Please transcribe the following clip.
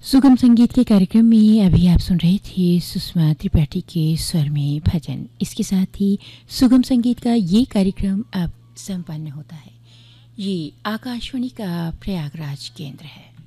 सुगम संगीत के कार्यक्रम में अभी आप सुन रहे थे सुषमा त्रिपाठी के स्वर में भजन। इसके साथ ही सुगम संगीत का ये कार्यक्रम अब संपन्न होता है। ये आकाशवाणी का प्रयागराज केंद्र है।